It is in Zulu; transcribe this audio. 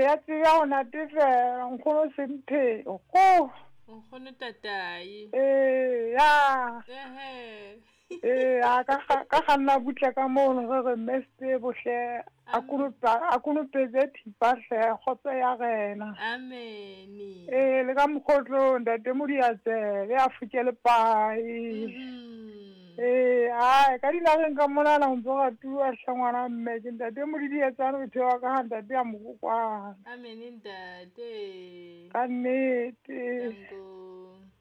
ya tsaya ona tefe nkgono Semphe ko nkgono tatae ya ehe a ka ganna butla ka mono ge meste bohle a konopetse thipa hle kgotso ya gena amene le ka mokgotlo ntate Modiatsebe a fokele pai ka dinageng ka monana ntse ga tua hlangwana mme ke ntate Modidietsane o thewa ka ga ntate ya mokokwana amene ntate ka nnete tango